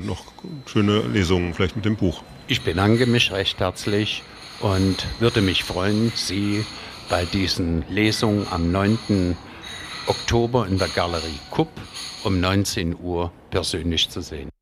noch schöne Lesungen, vielleicht mit dem Buch. Ich bedanke mich recht herzlich und würde mich freuen, Sie bei diesen Lesungen am 9. Oktober in der Galerie Kupp um 19 Uhr persönlich zu sehen.